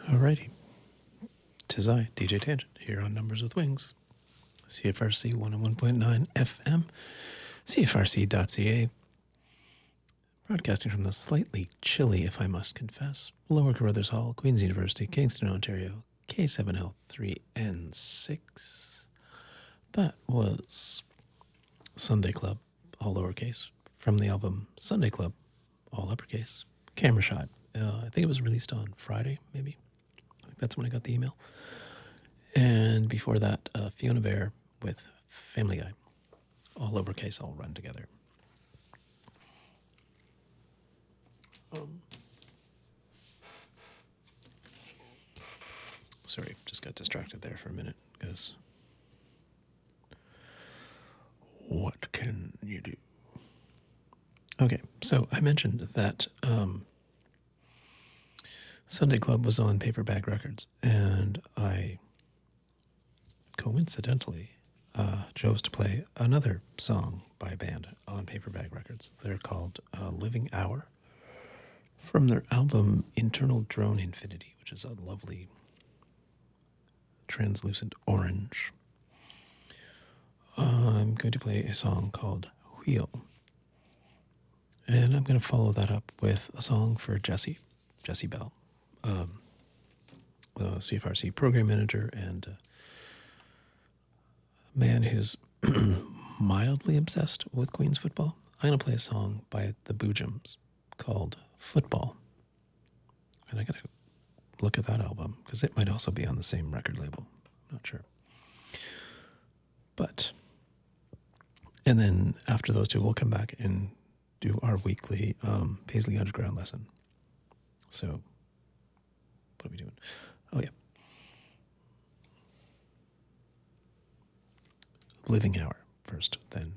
Alrighty. Tis I, DJ Tangent, here on Numbers with Wings, CFRC 101.9 FM, CFRC.ca, broadcasting from the slightly chilly, if I must confess, Lower Carruthers Hall, Queen's University, Kingston, Ontario, K7L3N6. That was Sunday Club, all lowercase, from the album Sunday Club, all uppercase, Camera Shot. I think it was released on Friday, maybe. I think that's when I got the email. And before that, Fiona Bear with Family Guy, all lowercase, all run together. Sorry, just got distracted there for a minute, because what can you do? Okay, so I mentioned that Sunday Club was on Paperback Records, and I coincidentally chose to play another song by a band on Paperback Records. They're called Living Hour, from their album Internal Drone Infinity, which is a lovely translucent orange. I'm going to play a song called Wheel. And I'm going to follow that up with a song for Jesse Bell, the CFRC program manager and a man who's mildly obsessed with Queen's football. I'm going to play a song by the Boojums called Football. And I got to look at that album, because it might also be on the same record label. I'm not sure. And then after those two, we'll come back and do our weekly Paisley Underground lesson. So, what are we doing? Oh, yeah. Living Hour first, then